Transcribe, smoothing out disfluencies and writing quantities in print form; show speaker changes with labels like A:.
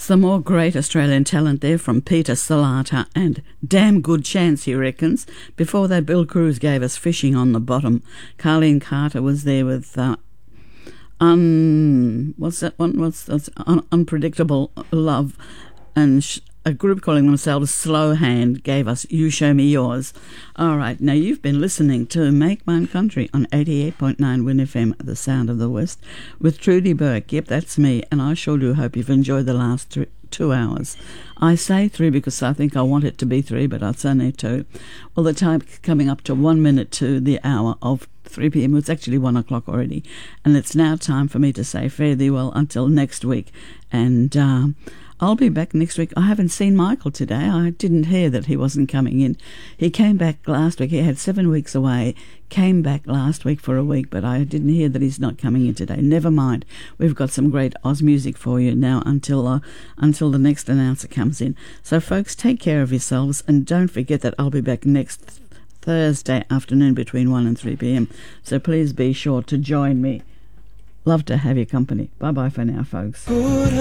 A: Some more great Australian talent there from Peter Salata, and damn good chance, he reckons. Before that, Bill Cruz gave us Fishing on the Bottom. Carleen Carter was there with Unpredictable Love, and a group calling themselves Slow Hand gave us You Show Me Yours. All right, now you've been listening to Make Mine Country on 88.9 Win FM, the sound of the West, with Trudy Burke. Yep, that's me, and I sure do hope you've enjoyed the last 2 hours. I say 3 because I think I want it to be 3, but it's only 2. Well, the time coming up to 1 minute to the hour of 3 p.m. It's actually 1 o'clock already, and it's now time for me to say fare thee well until next week. And I'll be back next week. I haven't seen Michael today. I didn't hear that he wasn't coming in. He came back last week. He had 7 weeks away, came back last week for a week, but I didn't hear that he's not coming in today. Never mind. We've got some great Oz music for you now until the next announcer comes in. So, folks, take care of yourselves, and don't forget that I'll be back next Thursday afternoon between 1 and 3 p.m. So please be sure to join me. Love to have your company. Bye-bye for now, folks.